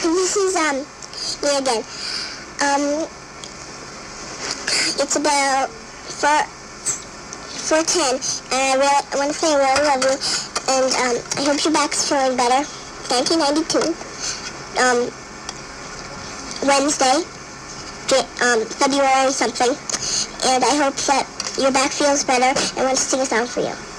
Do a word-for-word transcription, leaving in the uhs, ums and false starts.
This is um me again. Um, it's about four four ten, and I really I want to say I really love you, and um, I hope your back's feeling better. nineteen ninety-two, um, Wednesday, um, February something, and I hope that your back feels better and wants to sing a song for you.